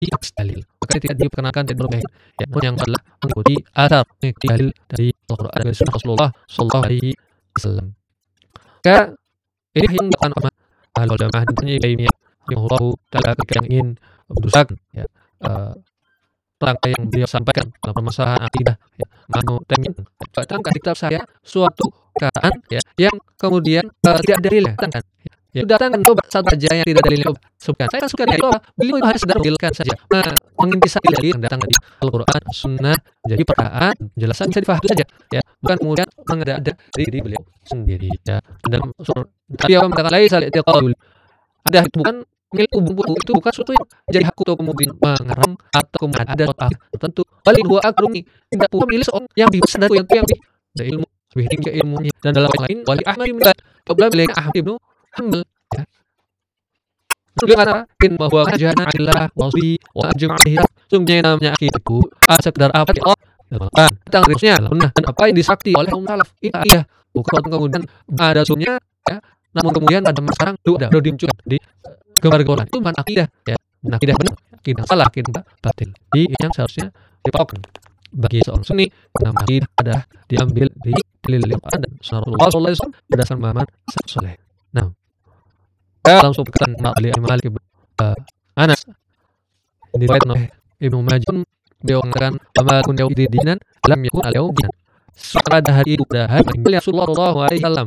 di atas dalil, maka tidak diperkenankan dan berlebihan. Ya, namun yang adalah mengikuti athar, mengikuti dalil dari Al-Quran dan Sunnah Rasulullah Sallallahu Alaihi Wasallam. Maka ini yang dilakukan oleh Ahlul Jamaah dan Ibnu Taimiyah rahimahullahu taala ketika ingin mendustakan ya, rangka yang beliau sampaikan dalam permasalahan akidah ya, Ibnu Taimiyah datangkan kitab saya suatu perkataan ya, yang kemudian tidak dalilnya datangkan ya, datangkan coba satu aja yang tidak dalilnya sebutkan. Saya sebutkan ya, beliau itu hanya sedang menjelaskan saja, mengintisari dari yang datang dari Al-Quran, Sunnah, jadi perkataan penjelasan bisa difahami saja ya, bukan kemudian mengada-ada dari diri beliau sendiri ya. Dalam surah tadi Allah mengatakan laisa al-i'tiqadul, ada itu bukan milik buku, itu bukan sesuatu yang jadi hak atau kemudian mengarang atau kemudian ada suatu tertentu. Balik dua akrumi tidak bukan milik seorang yang lebih besar dari yang lebih ada ilmu, lebih tinggi ilmunya. Dan dalam yang lain wali Ahmad bin Ahmad bin Hanbal ya. Beliau katakan bahwa kajana adalah wasfi wa ajma'ihi, sungguhnya namanya akidahku sekedar apa ya Allah tentang riwayatnya dan apa yang disakti oleh kaum salaf. Ini akidah, bukan kemudian ada sunnahnya ya, namun kemudian ada sekarang udah dimunculkan di gambar-gambar itu bukan akidah ya. Nah, akidah benar, akidah salah, akidah batil. Jadi yang seharusnya dipokokkan bagi seorang sunni, nama akidah adalah diambil di dalil Al-Quran dan Sunnah Rasulullah sallallahu alaihi wasallam berdasarkan pemahaman salaf saleh. Nah, dalam sebuah perkataan Malik bin Anas diriwayatkan oleh Ibnu Majah, beliau mengatakan wa kun yawmi dinan lam yakun al-yawm dinan. Pada hari itu pada hari Rasulullah sallallahu alaihi wasallam,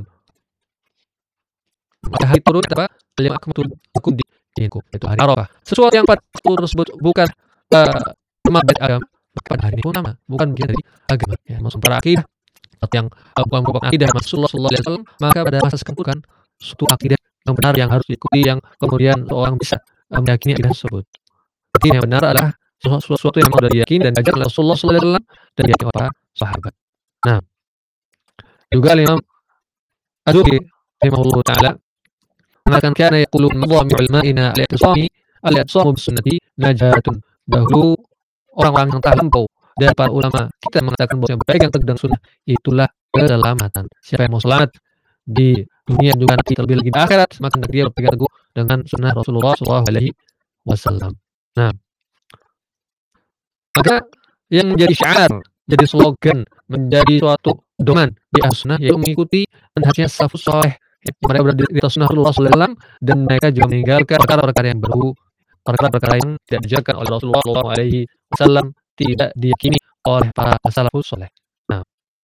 pada hari turun apa? Lima akmatul lakum dinku, itu hari Arafah. Sesuatu yang tersebut bukan mabad agama, pada hari ini pun nama bukan bagian dari agama ya, maksud para akidah yang bukan merupakan akidah Rasulullah sallallahu alaihi wasallam, maka pada masa sekarang bukan suatu akidah yang benar yang harus diikuti, yang kemudian seorang bisa meyakini akidah tersebut. Jadi yang benar adalah sesuatu yang sudah diyakini dan diajarkan oleh Rasulullah sallallahu alaihi wasallam dan diyakini oleh para sahabat. Nah, juga Imam Az-Zuhri rahimahullah taala mengatakan kana yaqulu nadhami ulama'ina al-i'tisamu bis-sunnati najatun. Dahulu orang-orang yang telah lampau dari para ulama kita mengatakan bahwa yang berpegang teguh dengan sunnah itulah keselamatan. Siapa yang mau selamat di dunia juga nanti terlebih lagi di akhirat, maka dia berpegang teguh dengan sunnah Rasulullah sallallahu alaihi wasallam. Nah, maka yang menjadi syiar, jadi slogan, menjadi suatu doman di as-sunnah yaitu mengikuti manhajnya salafus saleh. Mereka berada di atas sunnah Rasulullah sallallahu alaihi wasallam dan mereka juga meninggalkan perkara-perkara yang baru, perkara-perkara yang tidak diajarkan oleh Rasulullah sallallahu alaihi wasallam, tidak diyakini oleh para salafus saleh. Nah,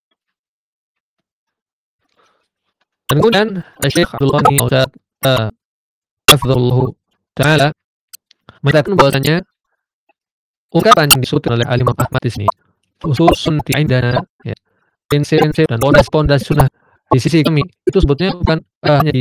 dan kemudian Syekh Abdul Ghani Ustaz hafizahullah taala mengatakan bahwasanya ungkapan yang disebutkan oleh Imam Ahmad di sini khususun fi indana ya, prinsip dan pondasi sunnah di sisi kami itu sebetulnya bukan hanya di